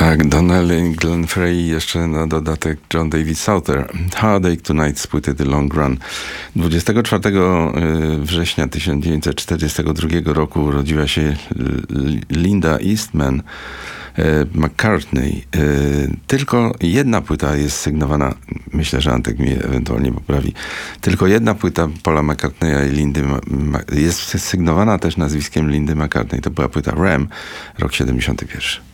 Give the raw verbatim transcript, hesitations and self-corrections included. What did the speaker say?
Tak, Donnelly, Glenn Frey, jeszcze na dodatek John David Souther. Heartache Tonight z płyty The Long Run. dwudziestego czwartego września tysiąc dziewięćset czterdziestego drugiego roku urodziła się Linda Eastman McCartney. Tylko jedna płyta jest sygnowana, myślę, że Antek mnie ewentualnie poprawi, tylko jedna płyta Paula McCartneya i Lindy jest sygnowana też nazwiskiem Lindy McCartney. To była płyta Ram, rok siedemdziesiąty pierwszy.